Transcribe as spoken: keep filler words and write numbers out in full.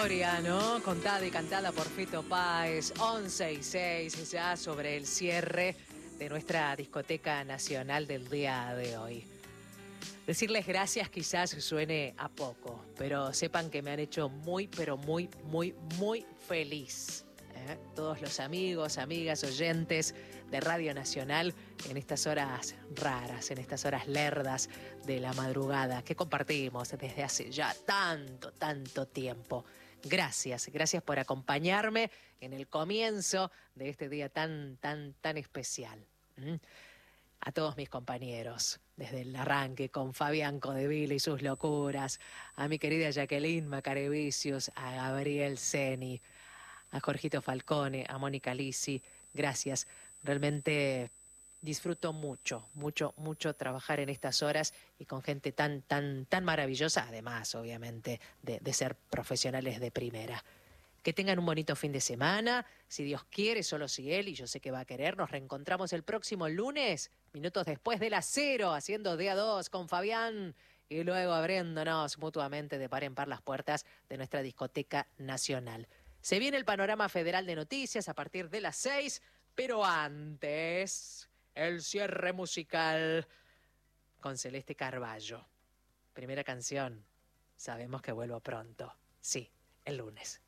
historia, ¿no? Contada y cantada por Fito Páez, once y seis, ya sobre el cierre de nuestra discoteca nacional del día de hoy. Decirles gracias quizás suene a poco, pero sepan que me han hecho muy, pero muy, muy, muy feliz. ¿eh? Todos los amigos, amigas, oyentes de Radio Nacional en estas horas raras, en estas horas lerdas de la madrugada que compartimos desde hace ya tanto, tanto tiempo. Gracias, gracias por acompañarme en el comienzo de este día tan, tan, tan especial. ¿Mm? A todos mis compañeros, desde el arranque con Fabián Codevila y sus locuras, a mi querida Jacqueline Macarevicius, a Gabriel Ceni, a Jorgito Falcone, a Mónica Lisi, gracias. Realmente disfruto mucho, mucho, mucho trabajar en estas horas y con gente tan, tan, tan maravillosa, además, obviamente, de, de ser profesionales de primera. Que tengan un bonito fin de semana, si Dios quiere, solo si Él, y yo sé que va a querer. Nos reencontramos el próximo lunes, minutos después de las cero, haciendo D A dos con Fabián, y luego abriéndonos mutuamente de par en par las puertas de nuestra discoteca nacional. Se viene el panorama federal de noticias a partir de las seis, pero antes, el cierre musical con Celeste Carballo. Primera canción, sabemos que vuelvo pronto. Sí, el lunes.